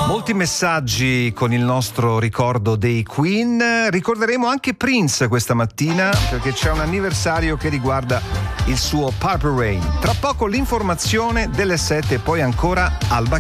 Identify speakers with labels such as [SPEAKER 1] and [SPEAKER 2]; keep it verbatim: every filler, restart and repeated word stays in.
[SPEAKER 1] Molti messaggi con il nostro ricordo dei Queen. Ricorderemo anche Prince questa mattina perché c'è un anniversario che riguarda il suo Purple Rain. Tra poco l'informazione delle sette e poi ancora Alba